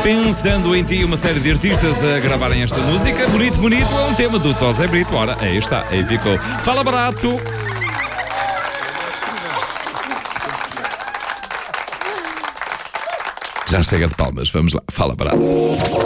Pensando em Ti, uma série de artistas a gravarem esta música. Bonito, bonito, é um tema do Tosé Brito. Ora, aí está, aí ficou. Fala barato. Já chega de palmas, vamos lá. Fala barato.